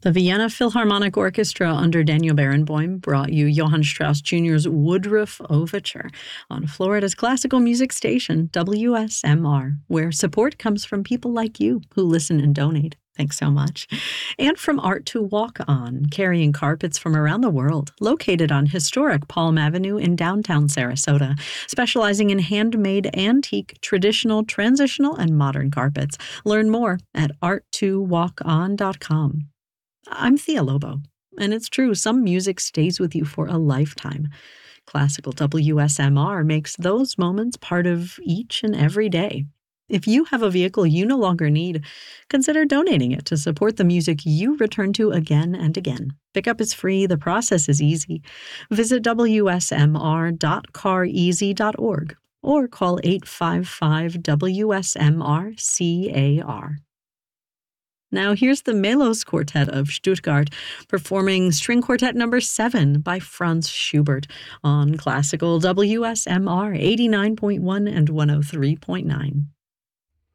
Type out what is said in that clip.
The Vienna Philharmonic Orchestra under Daniel Barenboim brought you Johann Strauss Jr.'s Woodruff Overture on Florida's classical music station, WSMR, where support comes from people like you who listen and donate. Thanks so much. And from Art to Walk On, carrying carpets from around the world, located on historic Palm Avenue in downtown Sarasota, specializing in handmade, antique, traditional, transitional, and modern carpets. Learn more at art2walkon.com. I'm Thea Lobo, and it's true, some music stays with you for a lifetime. Classical WSMR makes those moments part of each and every day. If you have a vehicle you no longer need, consider donating it to support the music you return to again and again. Pickup is free, the process is easy. Visit wsmr.careasy.org or call 855-WSMR-CAR. Now here's the Melos Quartet of Stuttgart performing String Quartet No. 7 by Franz Schubert on Classical WSMR 89.1 and 103.9.